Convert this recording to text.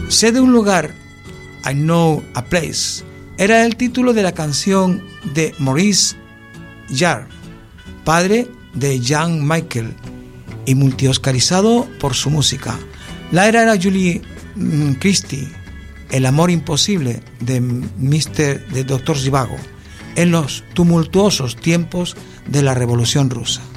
Sé de un lugar, I Know a Place, era el título de la canción de Maurice Jarre, padre de Jan Michael y multioscarizado por su música. La era Julie Christie, El amor imposible de Dr. Zhivago, en los tumultuosos tiempos de la Revolución Rusa.